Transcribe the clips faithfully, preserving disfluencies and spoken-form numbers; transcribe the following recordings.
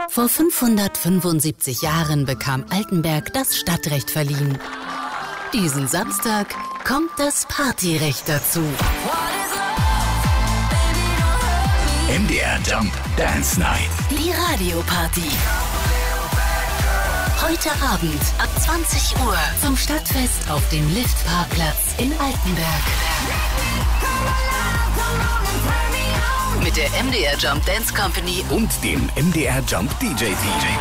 Vor fünfhundertfünfundsiebzig Jahren bekam Altenberg das Stadtrecht verliehen. Diesen Samstag kommt das Partyrecht dazu. M D R Jump Dance Night. Die Radioparty. Heute Abend ab zwanzig Uhr zum Stadtfest auf dem Liftparkplatz in Altenberg. Mit der M D R Jump Dance Company und dem M D R Jump D J Team.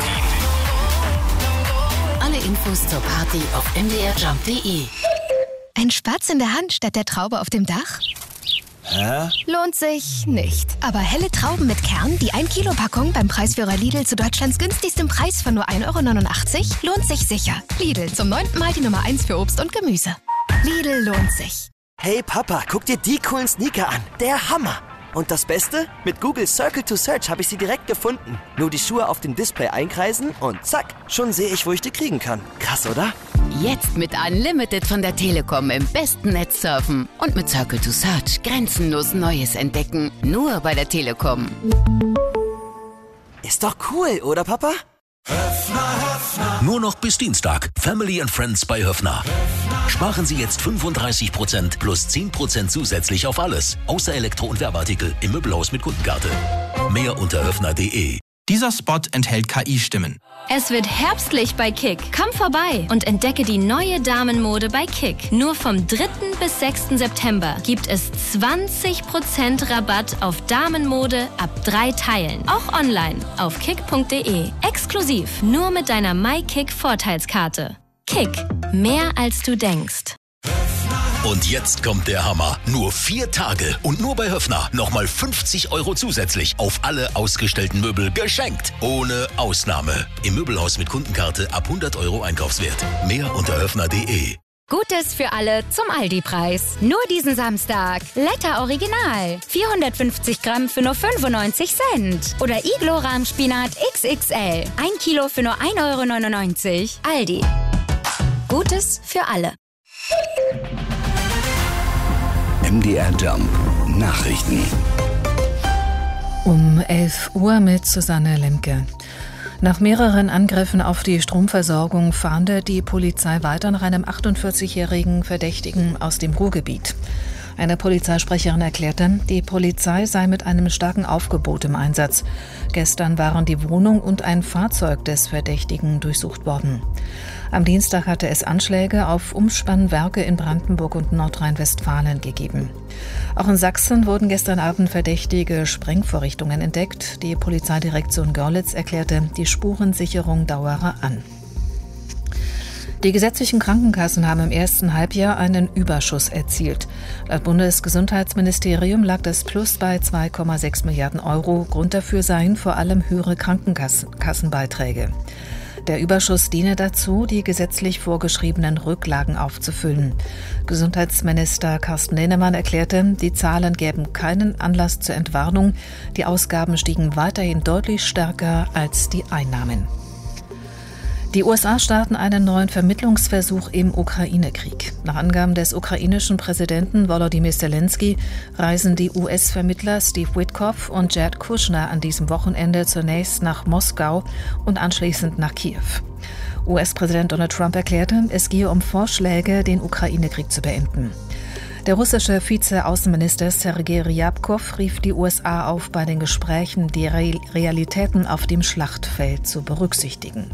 Alle Infos zur Party auf m d r jump punkt d e. Ein Spatz in der Hand statt der Traube auf dem Dach? Hä? Lohnt sich nicht. Aber helle Trauben mit Kern, die ein Kilo Packung beim Preisführer Lidl zu Deutschlands günstigstem Preis von nur ein Euro neunundachtzig, lohnt sich sicher. Lidl, zum neunten Mal die Nummer eins für Obst und Gemüse. Lidl lohnt sich. Hey Papa, guck dir die coolen Sneaker an. Der Hammer. Und das Beste? Mit Google Circle to Search habe ich sie direkt gefunden. Nur die Schuhe auf dem Display einkreisen und zack, schon sehe ich, wo ich die kriegen kann. Krass, oder? Jetzt mit Unlimited von der Telekom im besten Netz surfen und mit Circle to Search grenzenlos Neues entdecken. Nur bei der Telekom. Ist doch cool, oder Papa? Höfner, Höfner. Nur noch bis Dienstag. Family and Friends bei Höfner. Sparen Sie jetzt fünfunddreißig Prozent plus zehn Prozent zusätzlich auf alles. Außer Elektro- und Werbeartikel im Möbelhaus mit Kundenkarte. Mehr unter höfner punkt de. Dieser Spot enthält K I-Stimmen. Es wird herbstlich bei Kick. Komm vorbei und entdecke die neue Damenmode bei Kick. Nur vom dritten bis sechsten September gibt es zwanzig Prozent Rabatt auf Damenmode ab drei Teilen. Auch online auf kick punkt de. Exklusiv nur mit deiner MyKick-Vorteilskarte. Kick. Mehr als du denkst. Und jetzt kommt der Hammer. Nur vier Tage und nur bei Höfner nochmal fünfzig Euro zusätzlich auf alle ausgestellten Möbel geschenkt. Ohne Ausnahme. Im Möbelhaus mit Kundenkarte ab hundert Euro Einkaufswert. Mehr unter höfner punkt de. Gutes für alle zum Aldi-Preis. Nur diesen Samstag. Letter Original. vierhundertfünfzig Gramm für nur fünfundneunzig Cent. Oder Iglo Rahmspinat X X L. Ein Kilo für nur ein Euro neunundneunzig. Aldi. Gutes für alle. M D R Jump Nachrichten. Um elf Uhr mit Susanne Lemke. Nach mehreren Angriffen auf die Stromversorgung fahndet die Polizei weiter nach einem achtundvierzigjährigen Verdächtigen aus dem Ruhrgebiet. Eine Polizeisprecherin erklärte, die Polizei sei mit einem starken Aufgebot im Einsatz. Gestern waren die Wohnung und ein Fahrzeug des Verdächtigen durchsucht worden. Am Dienstag hatte es Anschläge auf Umspannwerke in Brandenburg und Nordrhein-Westfalen gegeben. Auch in Sachsen wurden gestern Abend verdächtige Sprengvorrichtungen entdeckt. Die Polizeidirektion Görlitz erklärte, die Spurensicherung dauere an. Die gesetzlichen Krankenkassen haben im ersten Halbjahr einen Überschuss erzielt. Laut Bundesgesundheitsministerium lag das Plus bei zwei Komma sechs Milliarden Euro. Grund dafür seien vor allem höhere Krankenkassenbeiträge. Der Überschuss diene dazu, die gesetzlich vorgeschriebenen Rücklagen aufzufüllen. Gesundheitsminister Carsten Linnemann erklärte, die Zahlen gäben keinen Anlass zur Entwarnung. Die Ausgaben stiegen weiterhin deutlich stärker als die Einnahmen. Die U S A starten einen neuen Vermittlungsversuch im Ukraine-Krieg. Nach Angaben des ukrainischen Präsidenten Volodymyr Zelensky reisen die U S-Vermittler Steve Witkoff und Jared Kushner an diesem Wochenende zunächst nach Moskau und anschließend nach Kiew. U S-Präsident Donald Trump erklärte, es gehe um Vorschläge, den Ukraine-Krieg zu beenden. Der russische Vize-Außenminister Sergei Ryabkov rief die U S A auf, bei den Gesprächen die Re- Realitäten auf dem Schlachtfeld zu berücksichtigen.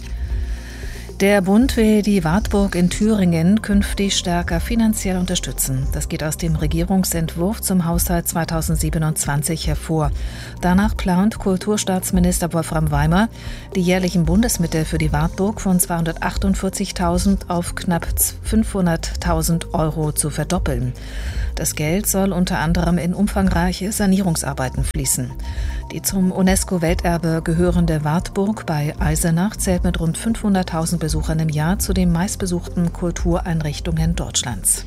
Der Bund will die Wartburg in Thüringen künftig stärker finanziell unterstützen. Das geht aus dem Regierungsentwurf zum Haushalt zweitausendsiebenundzwanzig hervor. Danach plant Kulturstaatsminister Wolfram Weimer, die jährlichen Bundesmittel für die Wartburg von zweihundertachtundvierzigtausend auf knapp fünfhunderttausend Euro zu verdoppeln. Das Geld soll unter anderem in umfangreiche Sanierungsarbeiten fließen. Die zum UNESCO-Welterbe gehörende Wartburg bei Eisenach zählt mit rund fünfhunderttausend Besuchern im Jahr zu den meistbesuchten Kultureinrichtungen Deutschlands.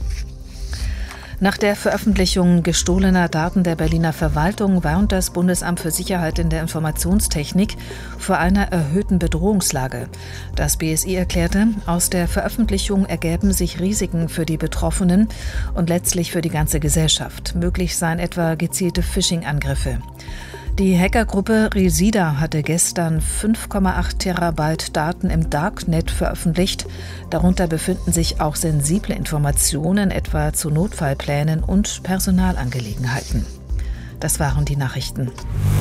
Nach der Veröffentlichung gestohlener Daten der Berliner Verwaltung warnt das Bundesamt für Sicherheit in der Informationstechnik vor einer erhöhten Bedrohungslage. Das B S I erklärte, aus der Veröffentlichung ergäben sich Risiken für die Betroffenen und letztlich für die ganze Gesellschaft. Möglich seien etwa gezielte Phishing-Angriffe. Die Hackergruppe Resida hatte gestern fünf Komma acht Terabyte Daten im Darknet veröffentlicht. Darunter befinden sich auch sensible Informationen, etwa zu Notfallplänen und Personalangelegenheiten. Das waren die Nachrichten.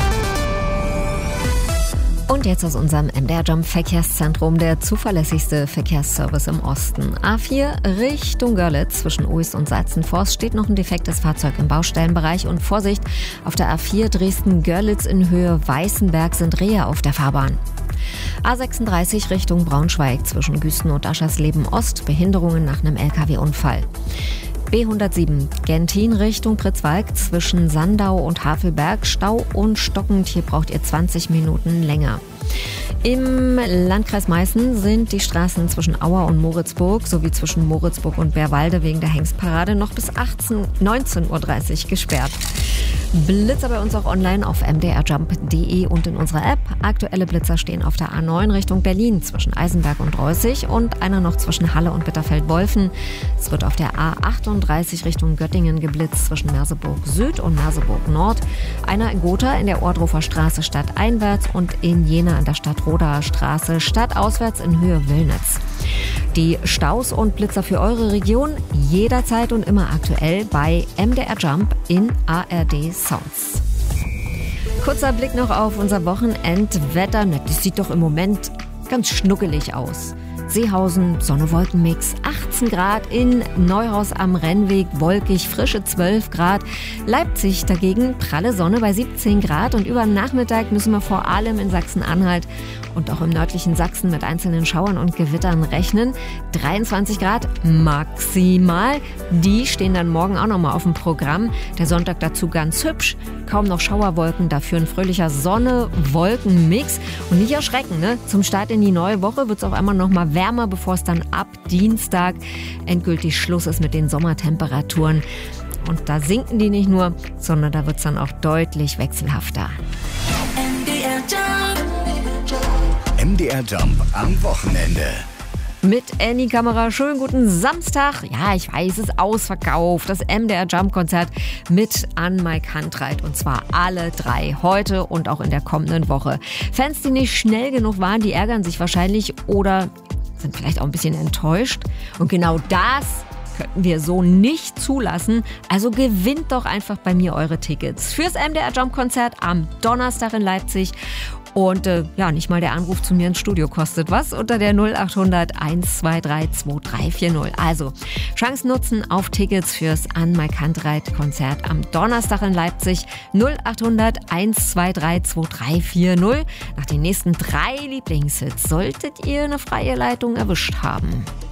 Und jetzt aus unserem M D R Jump Verkehrszentrum, der zuverlässigste Verkehrsservice im Osten. A vier Richtung Görlitz zwischen Uist und Salzenforst steht noch ein defektes Fahrzeug im Baustellenbereich. Und Vorsicht, auf der A vier Dresden-Görlitz in Höhe Weißenberg sind Rehe auf der Fahrbahn. A sechsunddreißig Richtung Braunschweig zwischen Güsten und Aschersleben Ost, Behinderungen nach einem L K W-Unfall. B hundertsieben Gentin Richtung Pritzwalk zwischen Sandau und Havelberg, Stau und stockend, hier braucht ihr zwanzig Minuten länger. Im Landkreis Meißen sind die Straßen zwischen Auer und Moritzburg sowie zwischen Moritzburg und Bärwalde wegen der Hengstparade noch bis neunzehn Uhr dreißig gesperrt. Blitzer bei uns auch online auf m d r jump punkt d e und in unserer App. Aktuelle Blitzer stehen auf der A neun Richtung Berlin zwischen Eisenberg und Reußig und einer noch zwischen Halle und Bitterfeld-Wolfen. Es wird auf der A achtunddreißig Richtung Göttingen geblitzt zwischen Merseburg Süd und Merseburg Nord. Einer in Gotha in der Ohrdruffer Straße stadteinwärts und in Jena an der Stadtrodaer Straße stadtauswärts in Höhe Willnitz. Die Staus und Blitzer für eure Region jederzeit und immer aktuell bei M D R Jump in A R D Sounds. Kurzer Blick noch auf unser Wochenendwetter. Das sieht doch im Moment ganz schnuckelig aus. Seehausen, Sonne-Wolken-Mix, achtzehn Grad, in Neuhaus am Rennweg wolkig, frische zwölf Grad. Leipzig dagegen pralle Sonne bei siebzehn Grad und über den Nachmittag müssen wir vor allem in Sachsen-Anhalt und auch im nördlichen Sachsen mit einzelnen Schauern und Gewittern rechnen. dreiundzwanzig Grad maximal. Die stehen dann morgen auch nochmal auf dem Programm. Der Sonntag dazu ganz hübsch. Kaum noch Schauerwolken, dafür ein fröhlicher Sonne-Wolken-Mix. Und nicht erschrecken, ne? Zum Start in die neue Woche wird es auf einmal nochmal wärmer, bevor es dann ab Dienstag endgültig Schluss ist mit den Sommertemperaturen. Und da sinken die nicht nur, sondern da wird es dann auch deutlich wechselhafter. M D R Jump. M D R Jump am Wochenende. Mit Annie Kamera, schönen guten Samstag. Ja, ich weiß, es ist ausverkauft. Das M D R Jump Konzert mit Ann-Mike Handreit. Und zwar alle drei. Heute und auch in der kommenden Woche. Fans, die nicht schnell genug waren, die ärgern sich wahrscheinlich oder sind vielleicht auch ein bisschen enttäuscht. Und genau das könnten wir so nicht zulassen. Also gewinnt doch einfach bei mir eure Tickets fürs M D R Jump Konzert am Donnerstag in Leipzig. Und äh, ja, nicht mal der Anruf zu mir ins Studio kostet was unter der null acht hundert eins zwei drei zwei drei vier null. Also Chance nutzen auf Tickets fürs Ann-Mike Handreit Konzert am Donnerstag in Leipzig. null acht hundert eins zwei drei zwei drei vier null. Nach den nächsten drei Lieblingshits solltet ihr eine freie Leitung erwischt haben.